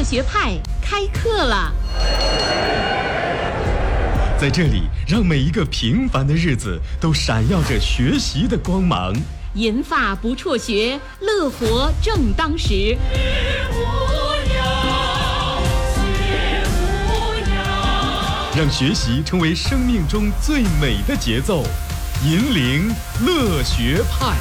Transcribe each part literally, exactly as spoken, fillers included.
乐学派开课了。 在这里，让每一个平凡的日子都闪耀着学习的光芒。 银发不辍学，乐活正当时。 让学习成为生命中最美的节奏，引领乐学派。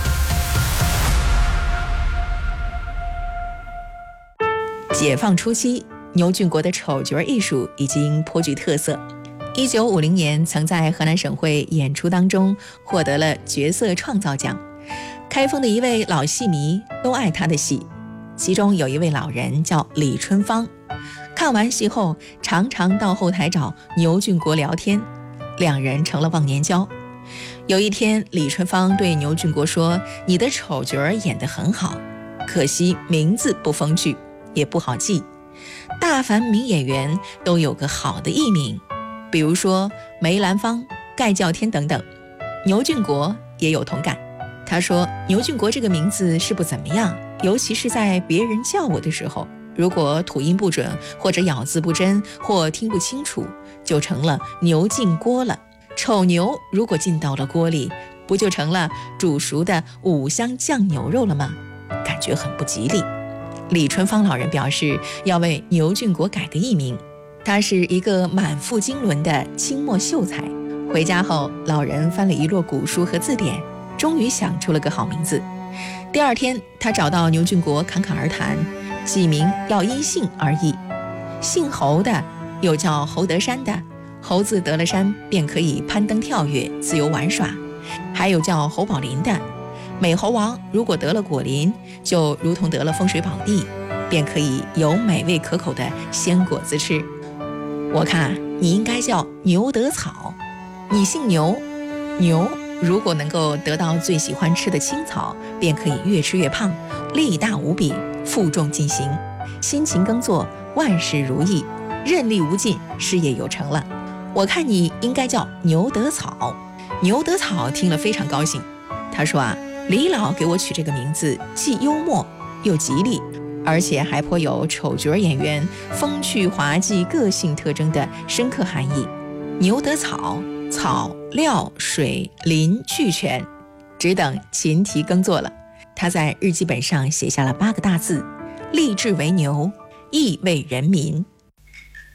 解放初期，牛俊国的丑角艺术已经颇具特色。一九五零年，曾在河南省会演出当中获得了角色创造奖。开封的一位老戏迷都爱他的戏，其中有一位老人叫李春芳。看完戏后，常常到后台找牛俊国聊天，两人成了忘年交。有一天，李春芳对牛俊国说：“你的丑角演得很好，可惜名字不风趣，也不好记。大凡名演员都有个好的艺名，比如说梅兰芳、盖叫天等等。”牛俊国也有同感，他说：“牛俊国这个名字是不怎么样，尤其是在别人叫我的时候。如果吐音不准，或者咬字不真，或听不清楚，就成了牛进锅了。丑牛如果进到了锅里，不就成了煮熟的五香酱牛肉了吗？感觉很不吉利。”李春芳老人表示要为牛俊国改个艺名，他是一个满腹经纶的清末秀才。回家后，老人翻了一摞古书和字典，终于想出了个好名字。第二天，他找到牛俊国侃侃而谈，起名要因姓而异，姓侯的又叫侯德山的，猴子得了山便可以攀登跳跃，自由玩耍；还有叫侯宝林的，美猴王如果得了果林，就如同得了风水宝地，便可以有美味可口的鲜果子吃。我看你应该叫牛得草，你姓牛，牛如果能够得到最喜欢吃的青草，便可以越吃越胖，力大无比，负重进行，辛勤耕作，万事如意，任力无尽，事业有成了。我看你应该叫牛得草。牛得草听了非常高兴，他说啊，李老给我取这个名字，既幽默又吉利，而且还颇有丑角演员风趣滑稽个性特征的深刻含义。牛得草，草料水林俱全，只等勤提耕作了。他在日记本上写下了八个大字：立志为牛，义为人民。